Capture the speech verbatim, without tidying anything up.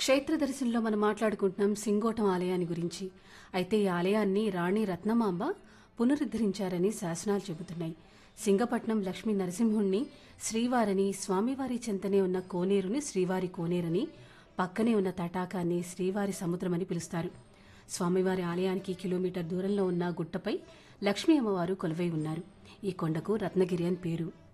క్షేత్ర దర్శనంలో మనం మాట్లాడుకుంటున్నాం సింగోటం ఆలయాన్ని గురించి. అయితే ఈ ఆలయాన్ని రాణి రత్నమాంబ పునరుద్ధరించారని శాసనాలు చెబుతున్నాయి. సింగపట్నం లక్ష్మీ నరసింహుణ్ణి శ్రీవారని, స్వామివారి చెంతనే ఉన్న కోనేరుని శ్రీవారి కోనేరని, పక్కనే ఉన్న తటాకాన్ని శ్రీవారి సముద్రమని పిలుస్తారు. స్వామివారి ఆలయానికి కిలోమీటర్ దూరంలో ఉన్న గుట్టపై లక్ష్మీ అమ్మవారు కొలువై ఉన్నారు. ఈ కొండకు రత్నగిరి అని పేరు.